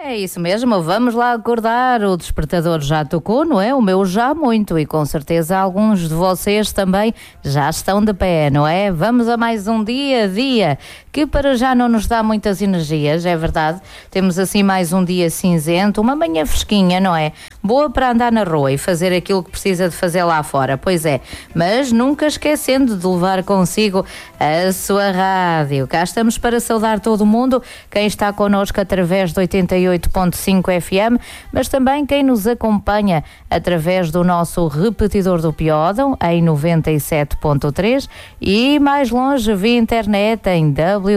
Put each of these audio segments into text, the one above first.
É isso mesmo, vamos lá acordar. O despertador já tocou, não é? O meu já muito, e com certeza alguns de vocês também já estão de pé, não é? Vamos a mais um dia que para já não nos dá muitas energias, é verdade. Temos assim mais um dia cinzento, uma manhã fresquinha, não é? Boa para andar na rua e fazer aquilo que precisa de fazer lá fora, pois é. Mas nunca esquecendo de levar consigo a sua rádio. Cá estamos para saudar todo mundo, quem está connosco através de 88.5 FM, mas também quem nos acompanha através do nosso repetidor do Piódão em 97.3 e mais longe via internet em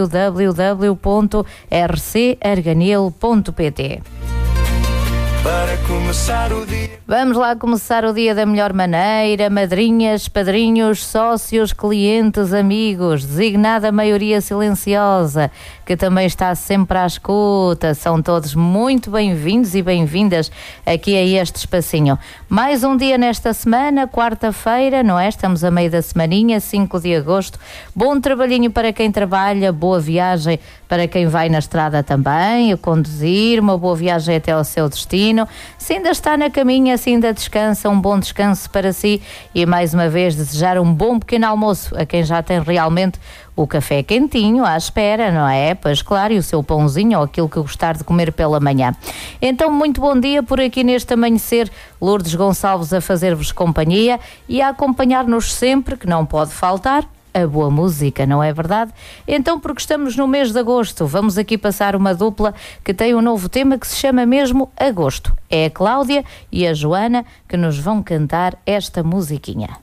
www.rcarganil.pt. Para começar o dia. Vamos lá começar o dia da melhor maneira. Madrinhas, padrinhos, sócios, clientes, amigos, designada maioria silenciosa, que também está sempre à escuta. São todos muito bem-vindos e bem-vindas aqui a este espacinho. Mais um dia nesta semana, quarta-feira, não é? Estamos a meio da semaninha, 5 de agosto. Bom trabalhinho para quem trabalha, boa viagem para quem vai na estrada também, a conduzir, uma boa viagem até ao seu destino. Se ainda está na caminha, se ainda descansa, um bom descanso para si e mais uma vez desejar um bom pequeno almoço a quem já tem realmente o café quentinho à espera, não é? Pois claro, e o seu pãozinho ou aquilo que gostar de comer pela manhã. Então, muito bom dia por aqui neste amanhecer. Lourdes Gonçalves a fazer-vos companhia e a acompanhar-nos sempre, que não pode faltar, a boa música, não é verdade? Então, porque estamos no mês de agosto, vamos aqui passar uma dupla que tem um novo tema que se chama mesmo Agosto. É a Cláudia e a Joana que nos vão cantar esta musiquinha.